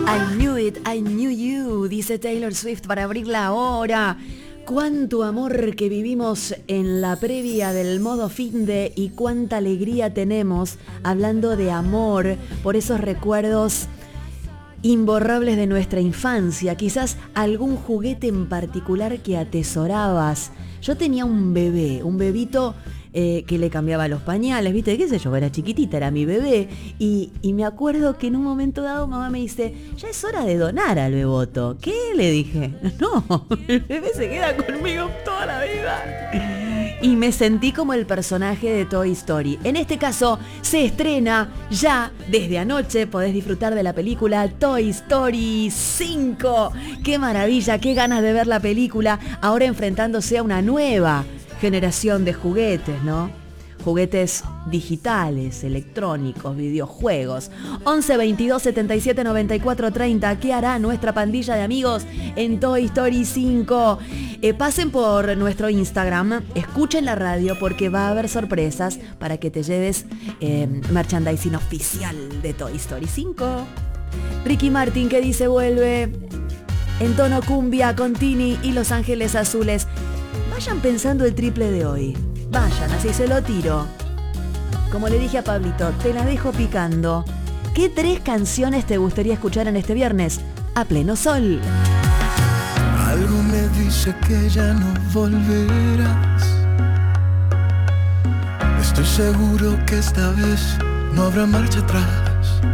I knew you, dice Taylor Swift para abrir la hora. Cuánto amor que vivimos en la previa del modo finde y cuánta alegría tenemos hablando de amor por esos recuerdos imborrables de nuestra infancia. Quizás algún juguete en particular que atesorabas. Yo tenía un bebito que le cambiaba los pañales, ¿viste? ¿Qué sé yo? Era chiquitita, era mi bebé. Y me acuerdo que en un momento dado mamá me dice, ya es hora de donar al beboto. ¿Qué? Le dije, no, el bebé se queda conmigo toda la vida. Y me sentí como el personaje de Toy Story. En este caso, se estrena ya desde anoche. Podés disfrutar de la película Toy Story 5. ¡Qué maravilla! ¡Qué ganas de ver la película! Ahora enfrentándose a una nueva generación de juguetes, ¿no? Juguetes digitales, electrónicos, videojuegos. 11 22 77 94 30. ¿Qué hará nuestra pandilla de amigos en Toy Story 5? Pasen por nuestro Instagram, escuchen la radio porque va a haber sorpresas para que te lleves merchandising oficial de Toy Story 5. Ricky Martin que dice vuelve en tono cumbia con Tini y Los Ángeles Azules. Vayan pensando el triple de hoy. Vayan, así se lo tiro. Como le dije a Pablito, te la dejo picando. ¿Qué 3 canciones te gustaría escuchar en este viernes? A pleno sol. Algo me dice que ya no volverás. Estoy seguro que esta vez no habrá marcha atrás.